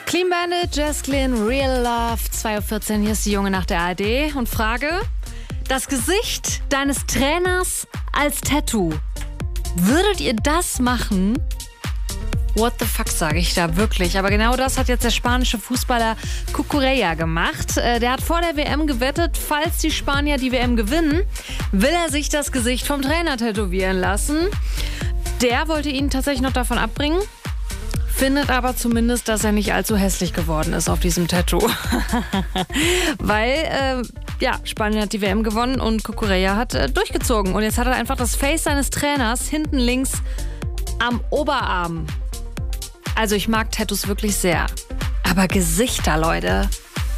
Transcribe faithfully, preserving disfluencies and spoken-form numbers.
Clean Bandit, Jess Glynn, Real Love, zwei Uhr vierzehn, hier ist die Junge nach der A R D und frage, das Gesicht deines Trainers als Tattoo, würdet ihr das machen? What the fuck, sage ich da wirklich. Aber genau das hat jetzt der spanische Fußballer Cucurella gemacht. Der hat vor der W M gewettet, falls die Spanier die W M gewinnen, will er sich das Gesicht vom Trainer tätowieren lassen. Der wollte ihn tatsächlich noch davon abbringen, findet aber zumindest, dass er nicht allzu hässlich geworden ist auf diesem Tattoo. Weil, äh, ja, Spanien hat die W M gewonnen und Cucurella hat äh, durchgezogen. Und jetzt hat er einfach das Face seines Trainers hinten links am Oberarm. Also ich mag Tattoos wirklich sehr. Aber Gesichter, Leute,